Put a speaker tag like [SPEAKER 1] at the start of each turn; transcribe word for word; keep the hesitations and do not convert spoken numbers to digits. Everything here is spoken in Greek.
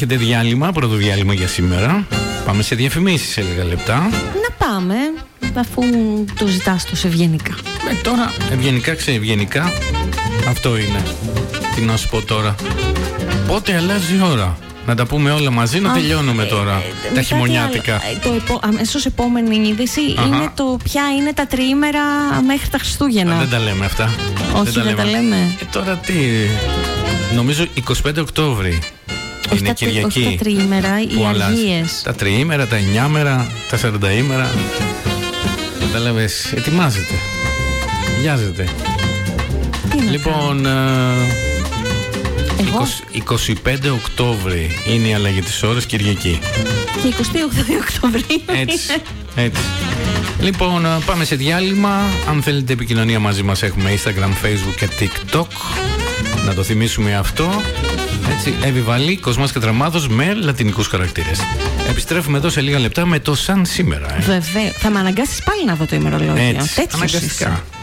[SPEAKER 1] Έρχεται διάλειμμα, πρώτο διάλειμμα για σήμερα. Πάμε σε διαφημίσεις σε λίγα λεπτά.
[SPEAKER 2] Να πάμε, αφού το ζητάς τόσο ευγενικά.
[SPEAKER 1] Ε, τώρα, ευγενικά ξεευγενικά, αυτό είναι. Τι να σου πω τώρα. Πότε αλλάζει η ώρα? Να τα πούμε όλα μαζί, να Α, τελειώνουμε τώρα ε, τα χειμωνιάτικα.
[SPEAKER 2] Άλλο, το επο, αμέσως επόμενη είδηση Αχα. είναι το ποια είναι τα τριήμερα μέχρι τα Χριστούγεννα.
[SPEAKER 1] Α, δεν τα λέμε αυτά.
[SPEAKER 2] Όχι,
[SPEAKER 1] δεν τα
[SPEAKER 2] δεν
[SPEAKER 1] λέμε.
[SPEAKER 2] τα λέμε.
[SPEAKER 1] Ε, τώρα τι, νομίζω εικοστή πέμπτη Οκτώβρη.
[SPEAKER 2] Όχι
[SPEAKER 1] είναι
[SPEAKER 2] τα,
[SPEAKER 1] Κυριακή.
[SPEAKER 2] Όχι τα τριήμερα, οι αργίες.
[SPEAKER 1] Τα τριήμερα, τα εννιάμερα, τα σαρανταήμερα. Κατάλαβες, ετοιμάζεται. Βιάζεται. Λοιπόν, είκοσι, είκοσι πέντε Οκτώβρη είναι η αλλαγή της ώρας, Κυριακή.
[SPEAKER 2] Και εικοστή όγδοη Οκτώβρη.
[SPEAKER 1] Έτσι, έτσι. Λοιπόν, πάμε σε διάλειμμα. Αν θέλετε επικοινωνία μαζί μας, έχουμε Instagram, Facebook και TikTok. Να το θυμίσουμε αυτό. Έτσι, Εύη Κοσμάς και Τραμάδος με λατινικούς χαρακτήρες. Επιστρέφουμε εδώ σε λίγα λεπτά με το σαν σήμερα. Ε.
[SPEAKER 2] Βεβαίως. Θα με αναγκάσεις πάλι να δω το ημερολόγιο.
[SPEAKER 1] Έτσι, αναγκαστικά.